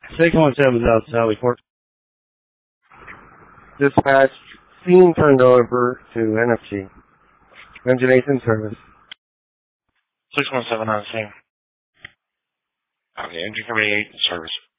617 South Sally Port. Dispatch, scene turned over to NFG. Engine 8 in service. 617 on the scene. Okay, engine company 8 in service.